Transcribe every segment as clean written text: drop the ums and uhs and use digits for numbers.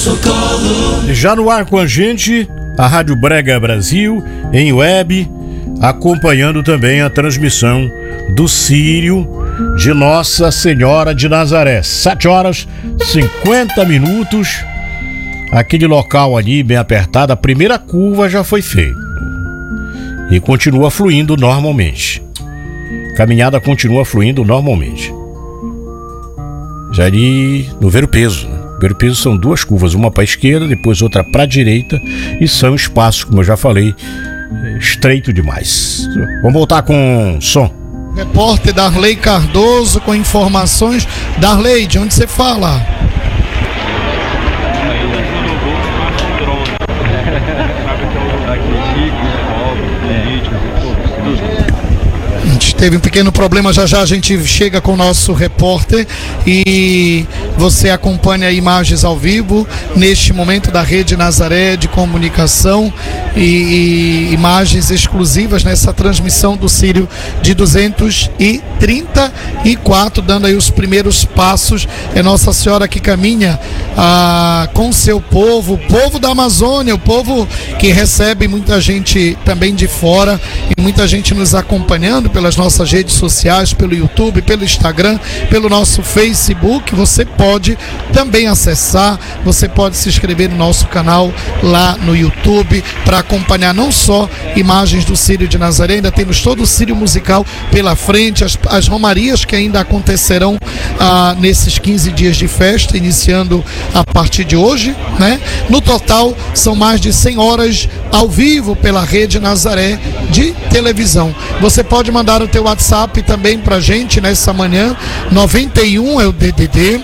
Já no ar com a gente, a Rádio Brega Brasil, em web, acompanhando também a transmissão do Círio de Nossa Senhora de Nazaré. 7h50. Aquele local ali bem apertado, a primeira curva já foi feita. E continua fluindo normalmente. Caminhada continua fluindo normalmente. Já ali no Ver o Peso, né? Ver o Peso são duas curvas, uma para a esquerda, depois outra para a direita, e são espaços, como eu já falei, estreito demais. Vamos voltar com som. Repórter Darley Cardoso com informações. Darley, de onde você fala? A gente teve um pequeno problema, já a gente chega com o nosso repórter e você acompanha imagens ao vivo neste momento da Rede Nazaré de Comunicação e imagens exclusivas nessa transmissão do Círio de 234, dando aí os primeiros passos. É Nossa Senhora que caminha com seu povo, o povo da Amazônia, o povo que recebe muita gente também de fora e muita gente nos acompanhando pelas nossas redes sociais, pelo YouTube, pelo Instagram, pelo nosso Facebook. Você pode também acessar, você pode se inscrever no nosso canal lá no YouTube para acompanhar não só imagens do Círio de Nazaré, ainda temos todo o Círio musical pela frente, as romarias que ainda acontecerão nesses 15 dias de festa, iniciando a partir de hoje, né? No total são mais de 100 horas ao vivo pela Rede Nazaré de televisão. Você pode mandar o teu WhatsApp também pra gente nessa manhã. 91 é o DDD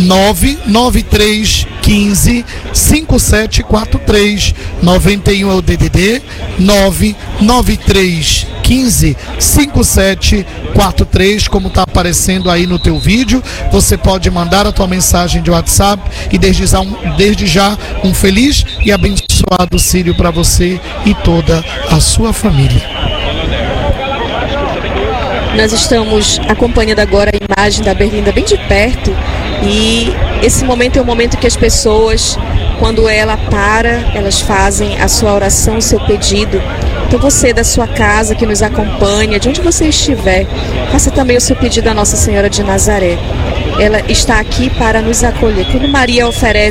993 15 5743. 91 é o DDD 993 15 5743, como está aparecendo aí no teu vídeo. Você pode mandar a tua mensagem de WhatsApp e desde já um feliz e abençoado Círio para você e toda a sua família. Nós estamos acompanhando agora a imagem da Berlinda bem de perto e esse momento é o momento que as pessoas, quando ela para, elas fazem a sua oração, o seu pedido. Então você da sua casa que nos acompanha, de onde você estiver, faça também o seu pedido à Nossa Senhora de Nazaré. Ela está aqui para nos acolher. Quando Maria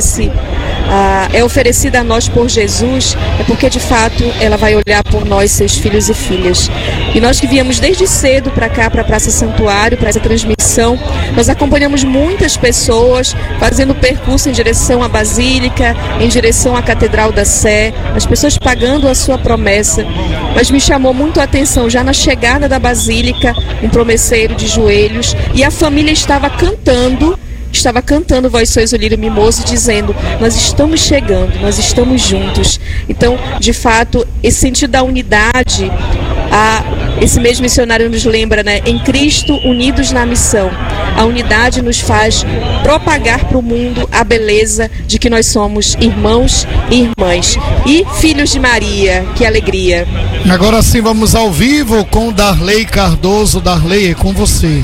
é oferecida a nós por Jesus, é porque de fato ela vai olhar por nós, seus filhos e filhas. E nós que viemos desde cedo para cá, para a Praça Santuário, para essa transmissão, nós acompanhamos muitas pessoas fazendo o percurso em direção à Basílica, em direção à Catedral da Sé, as pessoas pagando a sua promessa. Mas me chamou muito a atenção, já na chegada da Basílica, um promesseiro de joelhos, e a família estava cantando Vós Sois o Lírio Mimoso, dizendo, nós estamos chegando, nós estamos juntos. Então, de fato, esse sentido da unidade, esse mesmo missionário nos lembra, né? Em Cristo, unidos na missão. A unidade nos faz propagar para o mundo a beleza de que nós somos irmãos e irmãs. E filhos de Maria, que alegria. Agora sim, vamos ao vivo com Darley Cardoso. Darley, é com você.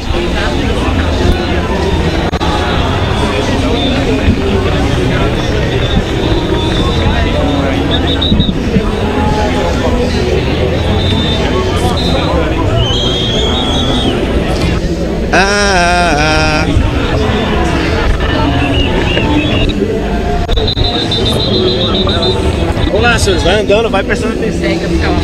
Olá, senhores, vai andando, vai prestando atenção.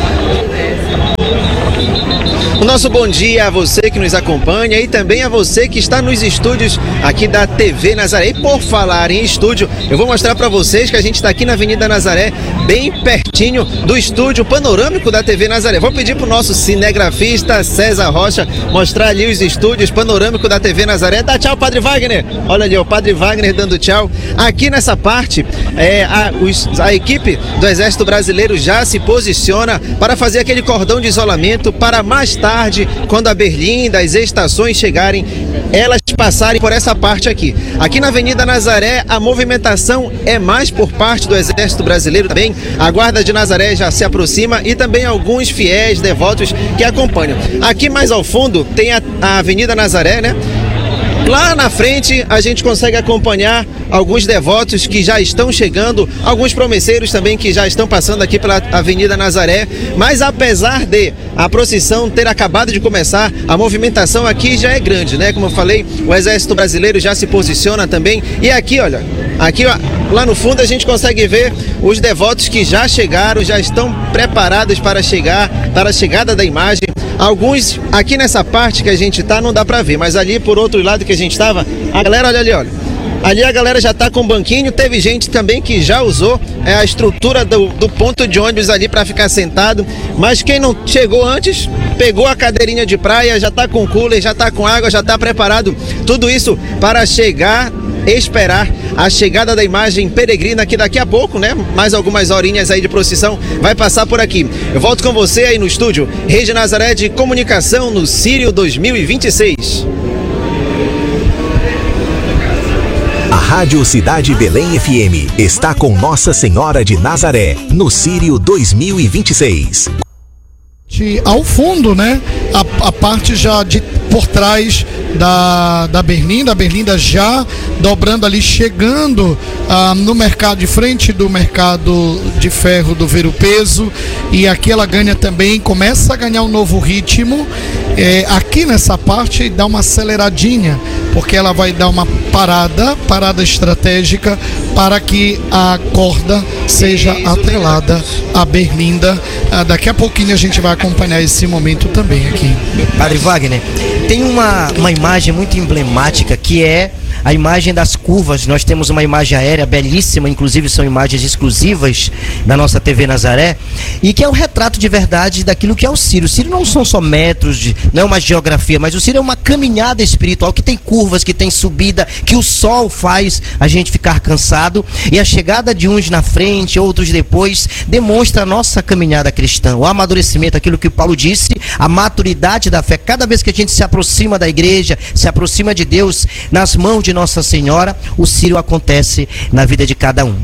O nosso bom dia a você que nos acompanha e também a você que está nos estúdios aqui da TV Nazaré. E por falar em estúdio, eu vou mostrar para vocês que a gente está aqui na Avenida Nazaré, bem pertinho do estúdio panorâmico da TV Nazaré. Vou pedir para o nosso cinegrafista César Rocha mostrar ali os estúdios panorâmicos da TV Nazaré. Dá tchau, Padre Wagner. Olha ali, o Padre Wagner dando tchau. Aqui nessa parte, a equipe do Exército Brasileiro já se posiciona para fazer aquele cordão de isolamento para mais tarde, quando a Berlinda, as estações chegarem, elas passarem por essa parte aqui. Aqui na Avenida Nazaré, a movimentação é mais por parte do Exército Brasileiro também. A Guarda de Nazaré já se aproxima e também alguns fiéis devotos que acompanham. Aqui mais ao fundo tem a Avenida Nazaré, né? Lá na frente a gente consegue acompanhar alguns devotos que já estão chegando, alguns promesseiros também que já estão passando aqui pela Avenida Nazaré, mas apesar de a procissão ter acabado de começar, a movimentação aqui já é grande, né? Como eu falei, o Exército Brasileiro já se posiciona também, e aqui, olha, lá no fundo a gente consegue ver os devotos que já chegaram, já estão preparados para a chegada da imagem. Alguns aqui nessa parte que a gente tá não dá para ver, mas ali por outro lado que a gente estava, a galera, olha ali, olha. Ali a galera já tá com banquinho, teve gente também que já usou a estrutura do ponto de ônibus ali para ficar sentado, mas quem não chegou antes, pegou a cadeirinha de praia, já tá com cooler, já tá com água, já tá preparado, tudo isso para esperar a chegada da imagem peregrina, que daqui a pouco, né, mais algumas horinhas aí de procissão, vai passar por aqui. Eu volto com você aí no estúdio, Rede Nazaré de Comunicação no Círio 2026. A Rádio Cidade Belém FM está com Nossa Senhora de Nazaré, no Círio 2026. Ao fundo, né, a parte já por trás da Berlinda, a Berlinda já dobrando ali, chegando no mercado, de frente do mercado de ferro do Ver o Peso, e aqui ela ganha também, começa a ganhar um novo ritmo, aqui nessa parte dá uma aceleradinha, porque ela vai dar uma parada estratégica para que a corda seja atrelada à Berlinda. Daqui a pouquinho a gente vai acompanhar esse momento também aqui. Padre Wagner, tem uma imagem muito emblemática que é a imagem das curvas. Nós temos uma imagem aérea belíssima, inclusive são imagens exclusivas da nossa TV Nazaré, e que é um retrato de verdade daquilo que é o Círio. O Círio não são só metros, não é uma geografia, mas o Círio é uma caminhada espiritual que tem curvas, que tem subida, que o sol faz a gente ficar cansado, e a chegada de uns na frente, outros depois, demonstra a nossa caminhada cristã, o amadurecimento, aquilo que o Paulo disse, a maturidade da fé. Cada vez que a gente se aproxima da igreja, se aproxima de Deus, nas mãos de Nossa Senhora, o Círio acontece na vida de cada um.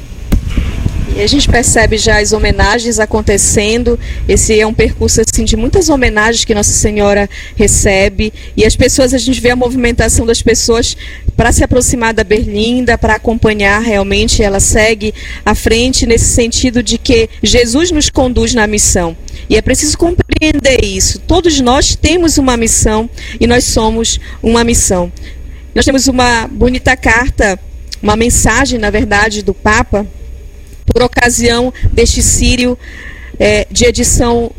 E a gente percebe já as homenagens acontecendo. Esse é um percurso assim de muitas homenagens que Nossa Senhora recebe, e as pessoas, a gente vê a movimentação das pessoas para se aproximar da Berlinda, para acompanhar. Realmente ela segue à frente nesse sentido de que Jesus nos conduz na missão, e é preciso compreender isso. Todos nós temos uma missão e nós somos uma missão. Nós temos uma bonita carta, uma mensagem, na verdade, do Papa, por ocasião deste Círio de edição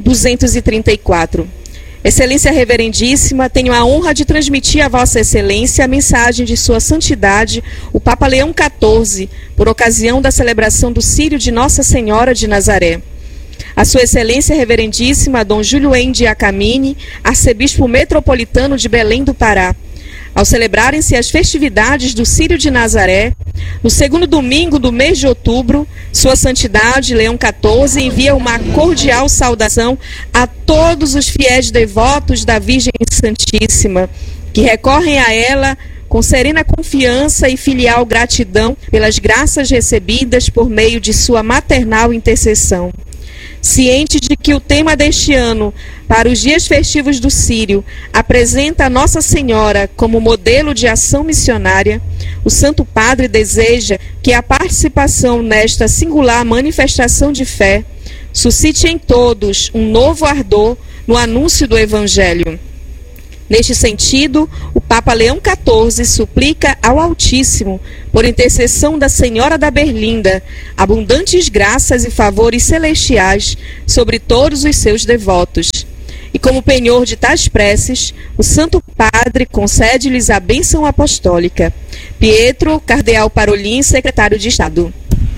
234. Excelência Reverendíssima, tenho a honra de transmitir a Vossa Excelência a mensagem de Sua Santidade, o Papa Leão XIV, por ocasião da celebração do Círio de Nossa Senhora de Nazaré. A Sua Excelência Reverendíssima Dom Júlio Endi Acamini, Arcebispo Metropolitano de Belém do Pará, ao celebrarem-se as festividades do Círio de Nazaré, no segundo domingo do mês de outubro, Sua Santidade Leão XIV envia uma cordial saudação a todos os fiéis devotos da Virgem Santíssima, que recorrem a ela com serena confiança e filial gratidão pelas graças recebidas por meio de sua maternal intercessão. Ciente de que o tema deste ano, para os dias festivos do Círio, apresenta a Nossa Senhora como modelo de ação missionária, o Santo Padre deseja que a participação nesta singular manifestação de fé suscite em todos um novo ardor no anúncio do Evangelho. Neste sentido, o Papa Leão XIV suplica ao Altíssimo, por intercessão da Senhora da Berlinda, abundantes graças e favores celestiais sobre todos os seus devotos. E como penhor de tais preces, o Santo Padre concede-lhes a bênção apostólica. Pietro Cardeal Parolin, secretário de Estado.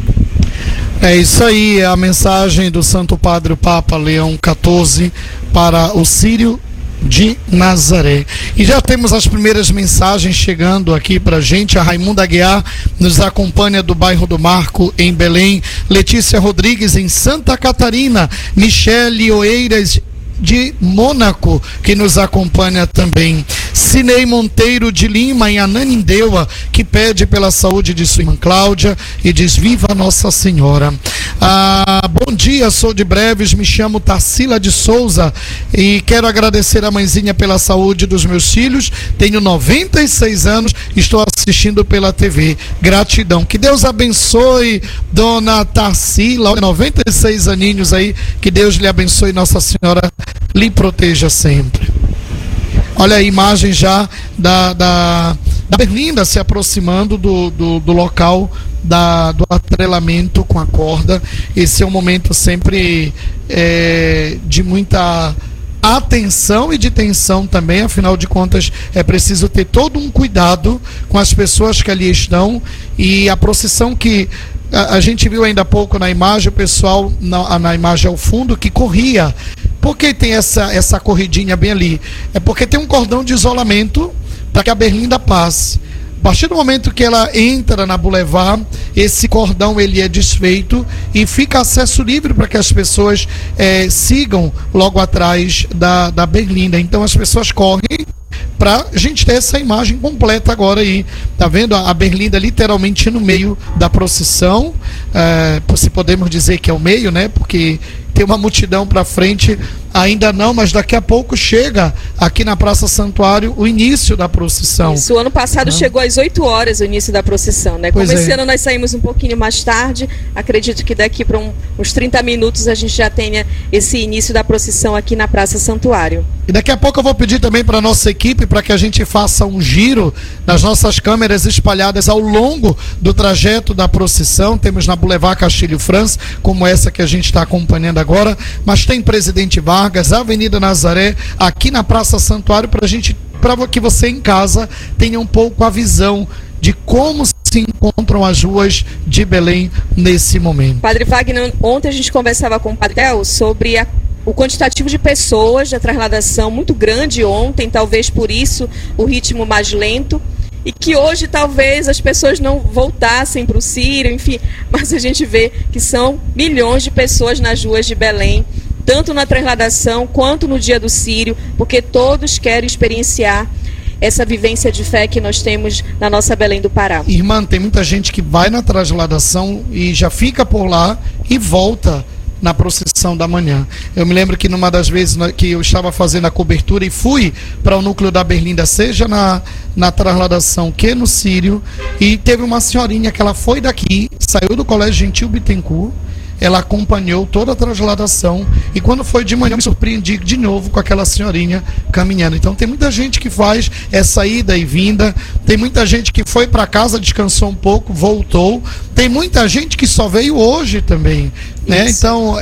É isso aí, a mensagem do Santo Padre, o Papa Leão XIV, para o Círio de Nazaré. E já temos as primeiras mensagens chegando aqui pra gente. A Raimunda Aguiar nos acompanha do bairro do Marco, em Belém. Letícia Rodrigues, em Santa Catarina. Michele Oeiras, de Mônaco, que nos acompanha também. Cinei Monteiro de Lima, em Ananindeua, que pede pela saúde de sua irmã Cláudia e diz: viva Nossa Senhora. Bom dia, sou de Breves, me chamo Tarsila de Souza e quero agradecer a mãezinha pela saúde dos meus filhos. Tenho 96 anos, estou assistindo pela TV. Gratidão. Que Deus abençoe, dona Tarsila, 96 aninhos aí, que Deus lhe abençoe, Nossa Senhora lhe proteja sempre. Olha a imagem já da Berlinda se aproximando do local do atrelamento com a corda. Esse é um momento sempre de muita atenção e de tensão também, afinal de contas é preciso ter todo um cuidado com as pessoas que ali estão, e a procissão que a gente viu ainda há pouco na imagem, o pessoal na imagem ao fundo que corria. Por que tem essa corridinha bem ali? É porque tem um cordão de isolamento para que a Berlinda passe. A partir do momento que ela entra na Boulevard, esse cordão ele é desfeito e fica acesso livre para que as pessoas sigam logo atrás da Berlinda. Então as pessoas correm para a gente ter essa imagem completa agora aí. Tá vendo a Berlinda literalmente no meio da procissão, se podemos dizer que é o meio, né? Porque tem uma multidão para frente, ainda não, mas daqui a pouco chega aqui na Praça Santuário o início da procissão. Isso, o ano passado chegou às 8 horas o início da procissão, né? Como esse ano nós saímos um pouquinho mais tarde, acredito que daqui para uns 30 minutos a gente já tenha esse início da procissão aqui na Praça Santuário. E daqui a pouco eu vou pedir também para a nossa equipe para que a gente faça um giro das nossas câmeras espalhadas ao longo do trajeto da procissão. Temos na Boulevard Castilho França, como essa que a gente está acompanhando agora, mas tem Presidente Vargas, Avenida Nazaré, aqui na Praça Santuário, para que você em casa tenha um pouco a visão de como se encontram as ruas de Belém nesse momento. Padre Wagner, ontem a gente conversava com o Padre Theo sobre o quantitativo de pessoas da trasladação muito grande ontem, talvez por isso o ritmo mais lento, e que hoje talvez as pessoas não voltassem para o Círio, enfim, mas a gente vê que são milhões de pessoas nas ruas de Belém, tanto na trasladação quanto no dia do Círio, porque todos querem experienciar essa vivência de fé que nós temos na nossa Belém do Pará. Irmã, tem muita gente que vai na trasladação e já fica por lá e volta na procissão da manhã. Eu me lembro que numa das vezes que eu estava fazendo a cobertura e fui para o núcleo da Berlinda, seja na trasladação que no Círio, e teve uma senhorinha que ela foi daqui, saiu do Colégio Gentil Bittencourt, ela acompanhou toda a trasladação, e quando foi de manhã eu me surpreendi de novo com aquela senhorinha caminhando. Então tem muita gente que faz essa ida e vinda, tem muita gente que foi para casa, descansou um pouco, voltou, tem muita gente que só veio hoje também, né? Então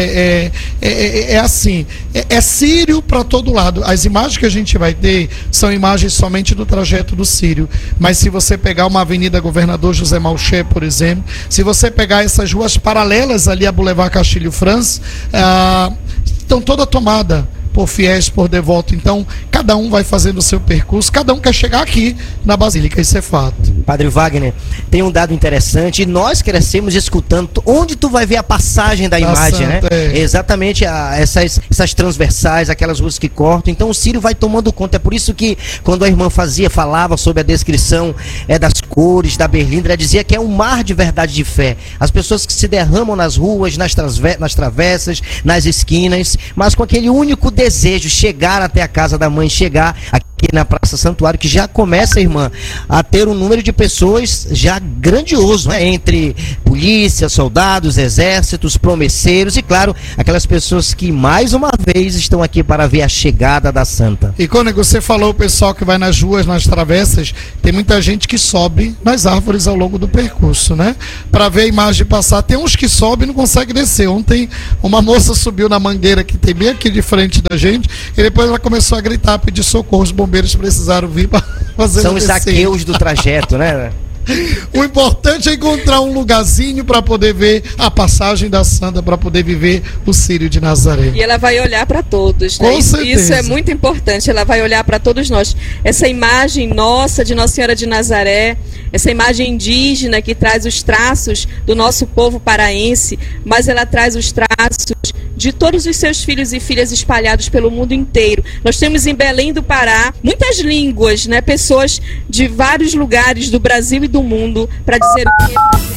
assim, é Círio para todo lado. As imagens que a gente vai ter são imagens somente do trajeto do Círio, mas se você pegar uma Avenida Governador José Malcher, por exemplo, se você pegar essas ruas paralelas ali a Boulevard Castilho França, estão toda tomada por fiéis, por devoto. Então, cada um vai fazendo o seu percurso, cada um quer chegar aqui na Basílica, isso é fato. Padre Wagner, tem um dado interessante, e nós crescemos escutando, onde tu vai ver a passagem da imagem, Santa, né? Exatamente, essas transversais, aquelas ruas que cortam. Então o Círio vai tomando conta. É por isso que quando a irmã falava sobre a descrição das cores da Berlinda, ela dizia que é um mar de verdade de fé. As pessoas que se derramam nas ruas, nas travessas, nas esquinas, mas com aquele único desejo, chegar até a casa da mãe, chegar aqui na Praça Santuário, que já começa, irmã, a ter um número de pessoas já grandioso, né? Entre polícia, soldados, exércitos, promesseiros e, claro, aquelas pessoas que mais uma vez estão aqui para ver a chegada da Santa. E quando você falou, o pessoal que vai nas ruas, nas travessas, tem muita gente que sobe nas árvores ao longo do percurso, né? Para ver a imagem passar. Tem uns que sobem e não conseguem descer. Ontem uma moça subiu na mangueira que tem bem aqui de frente da gente, e depois ela começou a gritar, pedir socorro. Os bombeiros precisaram vir para fazer. São os Zaqueus do trajeto, né? O importante é encontrar um lugarzinho para poder ver a passagem da Santa, para poder viver o Círio de Nazaré. E ela vai olhar para todos, né? Com certeza. Isso é muito importante, ela vai olhar para todos nós. Essa imagem nossa de Nossa Senhora de Nazaré, essa imagem indígena que traz os traços do nosso povo paraense, mas ela traz os traços de todos os seus filhos e filhas espalhados pelo mundo inteiro. Nós temos em Belém do Pará muitas línguas, né? Pessoas de vários lugares do Brasil e do mundo para dizer o que é